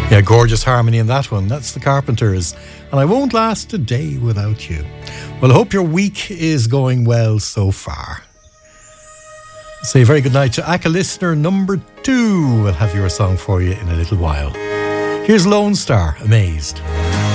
Yeah, gorgeous harmony in that one. That's the Carpenters. And I won't last a day without you. Well, I hope your week is going well so far. Say a very good night to ACCA listener number 2. We'll have your song for you in a little while. Here's Lone Star, Amazed.